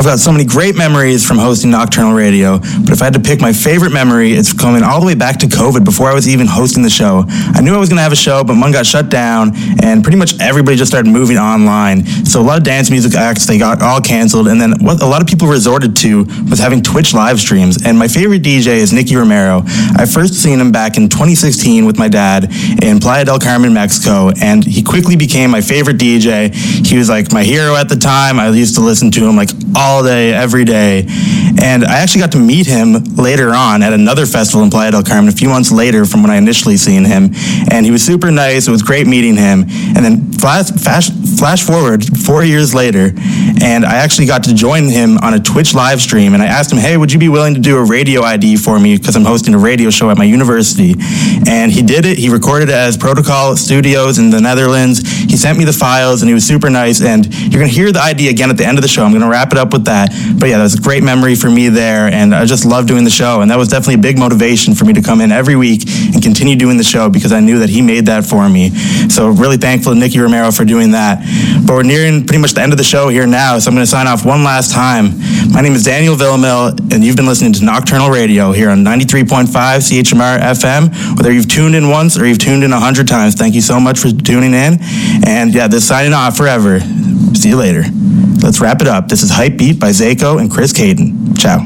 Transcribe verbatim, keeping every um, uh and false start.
I've got so many great memories from hosting Nocturnal Radio, but if I had to pick my favorite memory, it's coming all the way back to COVID before I was even hosting the show. I knew I was going to have a show, but one got shut down, and pretty much everybody just started moving online. So a lot of dance music acts, they got all canceled, and then what a lot of people resorted to was having Twitch live streams. And my favorite D J is Nicky Romero. I first seen him back in twenty sixteen with my dad in Playa del Carmen, Mexico, and he quickly became my favorite D J. He was like my hero at the time. I used to listen to him like all day, every day. And I actually got to meet him later on at another festival in Playa del Carmen a few months later from when I initially seen him. And he was super nice. It was great meeting him. And then flash, flash, flash forward four years later, and I actually got to join him on a Twitch live stream. And I asked him, hey, would you be willing to do a radio I D for me because I'm hosting a radio show at my university? And he did it. He recorded it as Protocol Studios in the Netherlands. He sent me the files, and he was super nice. And you're going to hear the I D again at the end of the show. I'm going to wrap it up with that. But yeah, that was a great memory for me there, and I just love doing the show. And that was definitely a big motivation for me to come in every week and continue doing the show because I knew that he made that for me. So really thankful to Nicky Romero for doing that. But we're nearing pretty much the end of the show here now, so I'm going to sign off one last time. My name is Daniel Villamil, and you've been listening to Nocturnal Radio here on ninety-three point five C H M R F M. Whether you've tuned in once or you've tuned in a hundred times, thank you so much for tuning in. And yeah, this is signing off forever. See you later. Let's wrap it up. This is Hype Beat by Zayko and Chris Caden. Ciao.